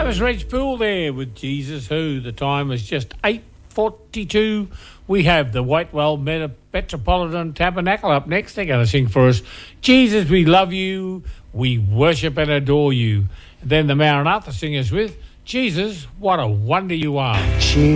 That was Reg Poole there with Jesus Who. The time is just 8:42. We have the Whitewell Metropolitan Tabernacle up next. They're going to sing for us, Jesus, we love you, we worship and adore you. And then the Maranatha singers with, Jesus, what a wonder you are.